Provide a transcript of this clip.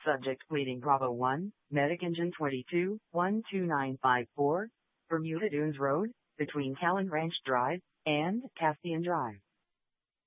Subject pleading Bravo 1, Medic Engine 22, 12954, Bermuda Dunes Road, between Callan Ranch Drive and Caspian Drive.